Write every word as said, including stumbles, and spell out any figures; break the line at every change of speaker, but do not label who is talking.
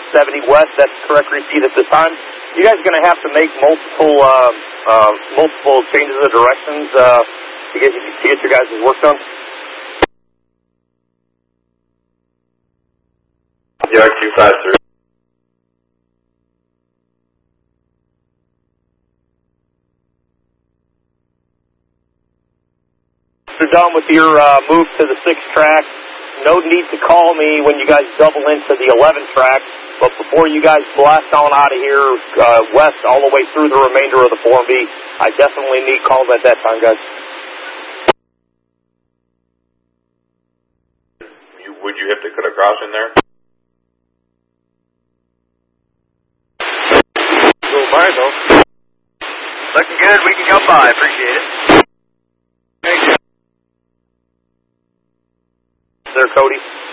seventy west. That's the correct repeat at this time. You guys are going to have to make multiple uh, uh, multiple changes of directions uh, to get to get your guys' work done.
You are two five three.
You're done with your uh, move to the sixth track. No need to call me when you guys double into the eleventh track, but before you guys blast on out of here uh, west all the way through the remainder of the four B, I definitely need calls at that time, guys.
You, would you have to cut across in there?
Go by, though. Looking good. We can come by. Appreciate it. Thank you.
There, Cody.